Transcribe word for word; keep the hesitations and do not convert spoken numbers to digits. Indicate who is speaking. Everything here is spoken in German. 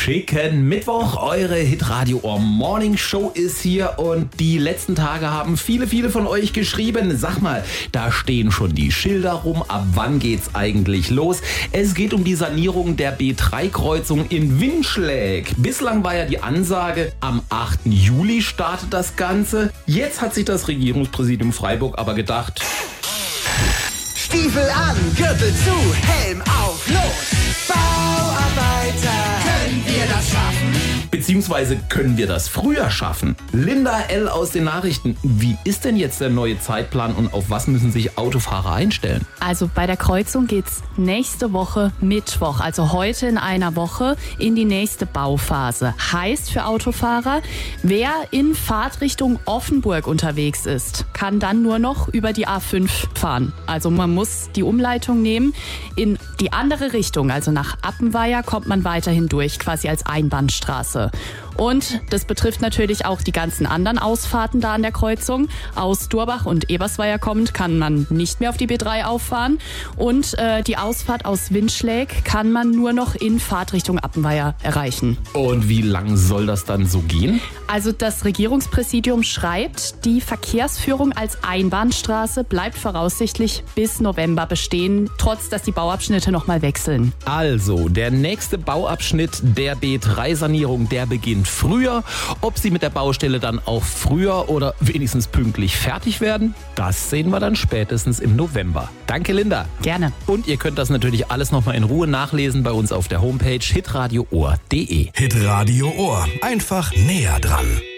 Speaker 1: schicken Mittwoch. Eure Hitradio Ohr Morning Show ist hier und die letzten Tage haben viele, viele von euch geschrieben. Sag mal, da stehen schon die Schilder rum. Ab wann geht's eigentlich los? Es geht um die Sanierung der B drei Kreuzung in Winschläg. Bislang war ja die Ansage, am achten Juli startet das Ganze. Jetzt hat sich das Regierungspräsidium Freiburg aber gedacht:
Speaker 2: Stiefel an, Gürtel zu, Helm auf, los! Bauarbeiter, können wir das schaffen?
Speaker 1: Beziehungsweise können wir das früher schaffen? Linda L. aus den Nachrichten. Wie ist denn jetzt der neue Zeitplan und auf was müssen sich Autofahrer einstellen?
Speaker 3: Also bei der Kreuzung geht's nächste Woche Mittwoch, also heute in einer Woche, in die nächste Bauphase. Heißt für Autofahrer, wer in Fahrtrichtung Offenburg unterwegs ist, kann dann nur noch über die A fünf fahren. Also man muss die Umleitung nehmen in die andere Richtung, also nach Appenweier kommt man weiterhin durch, quasi als Einbahnstraße. Und das betrifft natürlich auch die ganzen anderen Ausfahrten da an der Kreuzung. Aus Durbach und Ebersweier kommend kann man nicht mehr auf die B drei auffahren. Und äh, die Ausfahrt aus Winschläg kann man nur noch in Fahrtrichtung Appenweier erreichen.
Speaker 1: Und wie lang soll das dann so gehen?
Speaker 3: Also das Regierungspräsidium schreibt, die Verkehrsführung als Einbahnstraße bleibt voraussichtlich bis November bestehen, trotz dass die Bauabschnitte nochmal wechseln.
Speaker 1: Also, der nächste Bauabschnitt der B drei Sanierung, der beginnt früher. Ob sie mit der Baustelle dann auch früher oder wenigstens pünktlich fertig werden, das sehen wir dann spätestens im November. Danke, Linda.
Speaker 3: Gerne.
Speaker 1: Und ihr könnt das natürlich alles nochmal in Ruhe nachlesen bei uns auf der Homepage hitradio ohr punkt de.
Speaker 4: Hitradio Ohr. Einfach näher dran.